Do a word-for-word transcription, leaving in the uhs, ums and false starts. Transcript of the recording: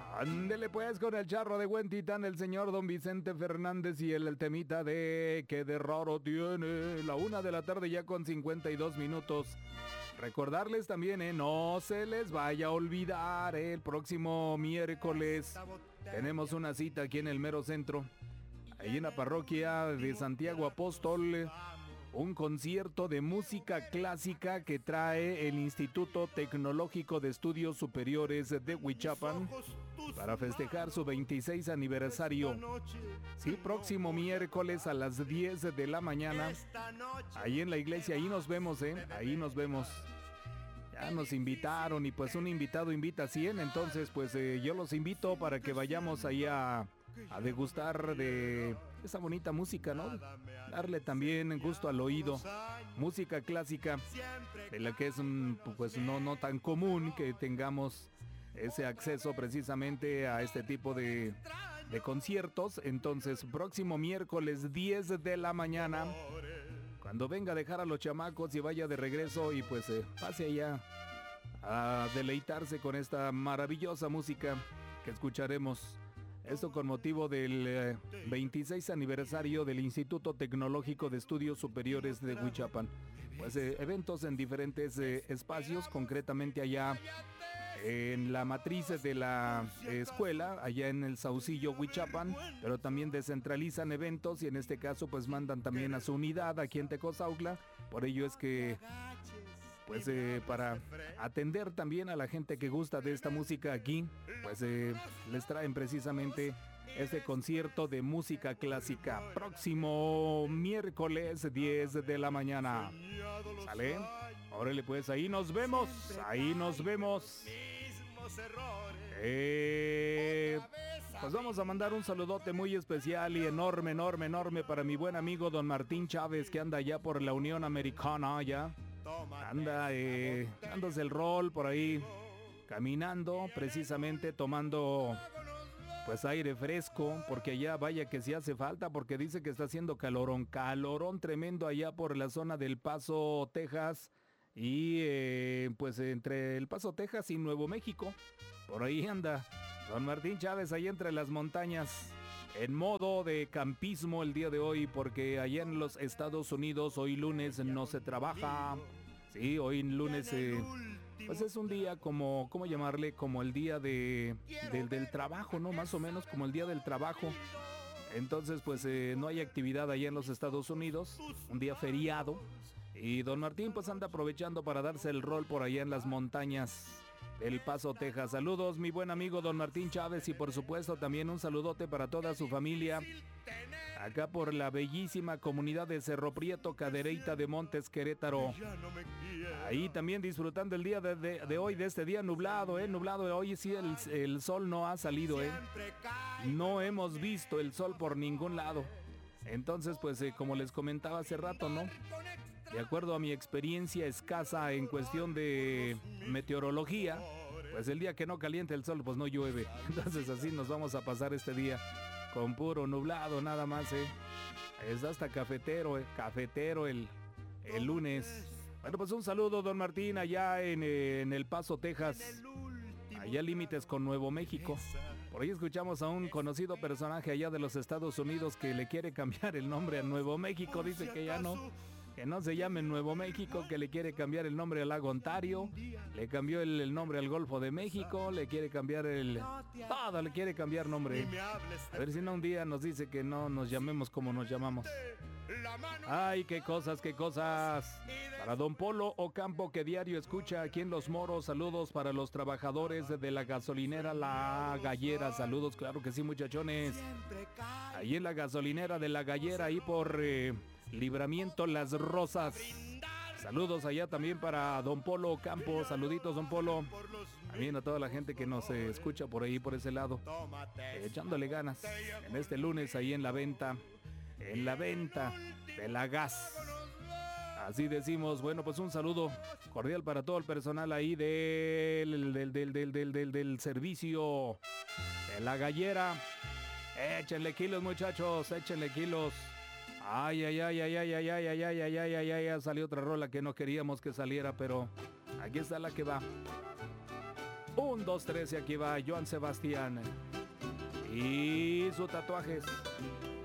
Ándele pues con el charro de buen titán, el señor don Vicente Fernández y el, el temita de que de raro tiene. La una de la tarde ya con cincuenta y dos minutos. Recordarles también, eh, no se les vaya a olvidar, eh, el próximo miércoles tenemos una cita aquí en el mero centro, ahí en la parroquia de Santiago Apóstol. Un concierto de música clásica que trae el Instituto Tecnológico de Estudios Superiores de Huichapan para festejar su veintiséis aniversario. Sí, próximo miércoles a las diez de la mañana, ahí en la iglesia, ahí nos vemos, ¿eh? Ahí nos vemos. Ya nos invitaron y pues un invitado invita a cien, entonces pues eh, yo los invito para que vayamos ahí a, a degustar de esa bonita música, ¿no? Darle también gusto al oído. Música clásica, de la que es pues no, no tan común que tengamos ese acceso precisamente a este tipo de, de conciertos. Entonces, próximo miércoles diez de la mañana, cuando venga a dejar a los chamacos y vaya de regreso y pues eh, pase allá a deleitarse con esta maravillosa música que escucharemos. Esto con motivo del eh, veintiséis aniversario del Instituto Tecnológico de Estudios Superiores de Huichapan. Pues eh, eventos en diferentes eh, espacios, concretamente allá en la matriz de la eh, escuela, allá en el Saucillo Huichapan, pero también descentralizan eventos y en este caso pues mandan también a su unidad aquí en Tecozautla. Por ello es que pues eh, para atender también a la gente que gusta de esta música aquí, pues eh, les traen precisamente este concierto de música clásica próximo miércoles diez de la mañana. ¿Sale? Órale pues, ahí nos vemos, ahí nos vemos. Eh, pues vamos a mandar un saludote muy especial y enorme, enorme, enorme para mi buen amigo don Martín Chávez, que anda allá por la Unión Americana, allá. Anda, eh, dándose el rol por ahí, caminando, precisamente tomando pues aire fresco, porque allá vaya que sí hace falta, porque dice que está haciendo calorón, calorón tremendo allá por la zona del Paso, Texas, y eh, pues entre el Paso, Texas y Nuevo México, por ahí anda don Martín Chávez, ahí entre las montañas, en modo de campismo el día de hoy, porque allá en los Estados Unidos hoy lunes no se trabaja. Sí, hoy lunes eh, pues es un día como, ¿cómo llamarle? Como el día de, del, del trabajo, ¿no? Más o menos como el día del trabajo. Entonces pues eh, no hay actividad allá en los Estados Unidos, un día feriado. Y don Martín pues anda aprovechando para darse el rol por allá en las montañas del Paso, Texas. Saludos, mi buen amigo don Martín Chávez, y por supuesto también un saludote para toda su familia acá por la bellísima comunidad de Cerro Prieto, Cadereyta de Montes, Querétaro. Ahí también disfrutando el día de, de, de hoy, de este día nublado, eh, nublado. Hoy sí el, el sol no ha salido, eh. No hemos visto el sol por ningún lado. Entonces, pues eh, como les comentaba hace rato, ¿no? De acuerdo a mi experiencia escasa en cuestión de meteorología, pues el día que no caliente el sol, pues no llueve. Entonces así nos vamos a pasar este día, con puro nublado nada más, ¿eh? Es hasta cafetero, ¿eh? Cafetero el, el lunes. Bueno, pues un saludo, don Martín, allá en, en El Paso, Texas, allá límites con Nuevo México. Por ahí escuchamos a un conocido personaje allá de los Estados Unidos que le quiere cambiar el nombre a Nuevo México. Dice que ya no, que no se llame Nuevo México, que le quiere cambiar el nombre al lago Ontario, le cambió el, el nombre al Golfo de México, le quiere cambiar el... todo le quiere cambiar nombre. A ver si no un día nos dice que no nos llamemos como nos llamamos. Ay, qué cosas, qué cosas. Para don Polo Ocampo, que diario escucha aquí en Los Moros, saludos para los trabajadores de la gasolinera La Gallera. Saludos, claro que sí, muchachones. Ahí en la gasolinera de La Gallera, ahí por eh, Libramiento Las Rosas. Saludos allá también para don Polo Ocampo. Saluditos, don Polo. También a toda la gente que nos eh, escucha por ahí, por ese lado. Eh, echándole ganas en este lunes ahí en la venta. En la venta de la gas. Así decimos. Bueno, pues un saludo cordial para todo el personal ahí del, del, del, del, del, del, del servicio de La Gallera. Échenle kilos, muchachos, échenle kilos. Ay, ay, ay, ay, ay, ay, ay, ay, ay, ay, ay, ay, ay, ay, salió otra rola que no queríamos que saliera, pero aquí está la que va. Un, dos, tres y aquí va Joan Sebastián. Y sus tatuajes.